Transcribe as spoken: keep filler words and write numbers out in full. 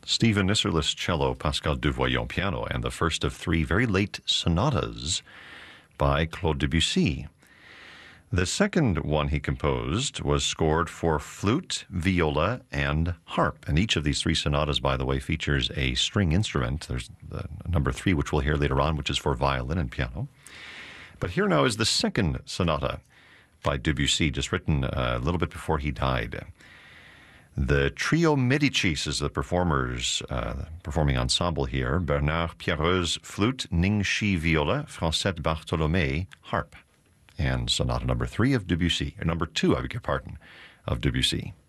Stephen Isserlis cello, Pascal Duvoyon piano, and the first of three very late sonatas by Claude Debussy. The second one he composed was scored for flute, viola, and harp. And each of these three sonatas, by the way, features a string instrument. There's the number three, which we'll hear later on, which is for violin and piano. But here now is the second sonata by Debussy, just written a little bit before he died. The Trio Medicis is the performers, uh, performing ensemble here. Bernard Pierreuse, flute, Ning Shi, viola, Francette Bartholomé, harp. And sonata number three of Debussy, or number two, I beg your pardon, of Debussy.